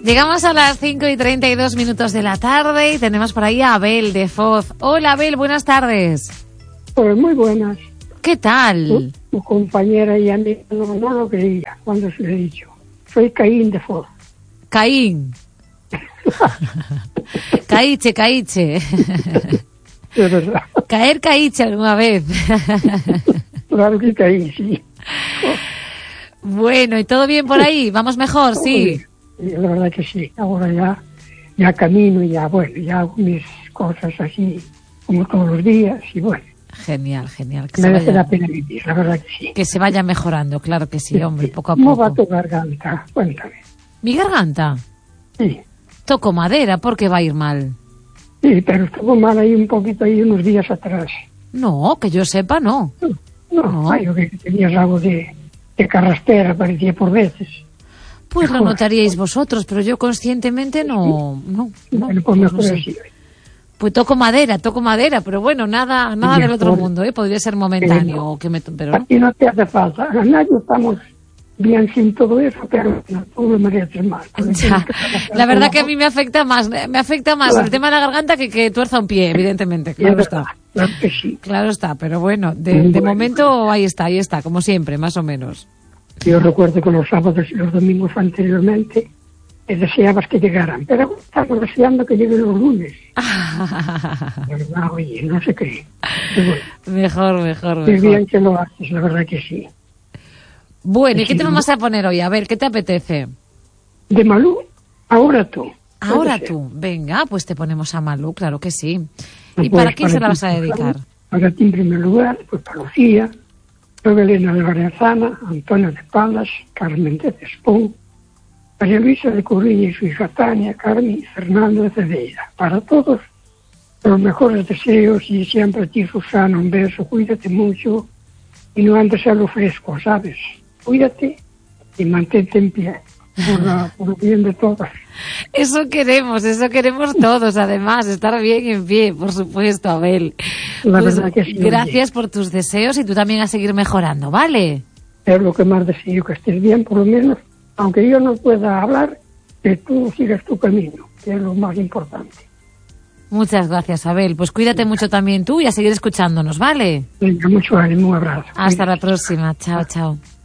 Llegamos a las 5:32 de la tarde y tenemos por ahí a Abel de Foz. Hola Abel, buenas tardes. Pues muy buenas. ¿Qué tal? Tu compañera y amiga no lo creía cuando se lo he dicho. Soy Caín de Foz. Caín. Caíche. De verdad. Caíche alguna vez. Claro que caí, sí. Bueno, ¿y todo bien por ahí? ¿Vamos mejor? Sí. La verdad que sí. Ahora ya camino y ya hago mis cosas así como todos los días y bueno. Genial. Que merece la pena vivir, la verdad que sí. Que se vaya mejorando, claro que sí, hombre, poco a poco. ¿Cómo va tu garganta? Cuéntame. ¿Mi garganta? Sí. Toco madera, ¿por qué va a ir mal? Sí, pero estuvo mal ahí un poquito ahí unos días atrás. No, que yo sepa, no. No. Yo que tenías algo de carraspera, parecía por veces. Pues mejor. Lo notaríais vosotros, pero yo conscientemente no. Bueno, pues mejor así. Pues toco madera, pero bueno, nada del otro mundo, ¿eh? Podría ser momentáneo, pero no. Aquí no te hace falta, a nadie estamos bien sin todo eso, pero no, tú me mereces más. La verdad que a mí me afecta más claro. El tema de la garganta que tuerza un pie, evidentemente, claro está. Claro que sí. Claro está, pero bueno, de momento ahí está, como siempre, más o menos. Yo recuerdo que los sábados y los domingos anteriormente deseabas que llegaran, pero estamos deseando que lleguen los lunes. ¿Verdad? Oye, no se cree. Bueno, mejor. Qué bien que lo haces, la verdad que sí. Bueno, ¿y qué te vamos a poner hoy? A ver, ¿qué te apetece? De Malú, Ahora tú. Ahora tú. Venga, pues te ponemos a Malú, claro que sí. ¿Y para quién se la vas a dedicar? Para ti en primer lugar, pues para Lucía, luego Elena de Lorenzana, Antonio de Palas, Carmen de Cespón, María Luisa de Corriña y su hija Tania, Carmen y Fernando de Cedeira. Para todos, los mejores deseos y siempre a ti, Susana, un beso, cuídate mucho y no andes a lo fresco, ¿sabes? Cuídate y mantente en pie, por el bien de todos. Eso queremos todos, además, estar bien en pie, por supuesto, Abel. La verdad que sí. Gracias por tus deseos y tú también a seguir mejorando, ¿vale? Es lo que más deseo, que estés bien, por lo menos. Aunque yo no pueda hablar, que tú sigas tu camino, que es lo más importante. Muchas gracias, Abel. Pues cuídate mucho también tú y a seguir escuchándonos, ¿vale? Venga, mucho ánimo, un abrazo. Hasta la próxima. Chao.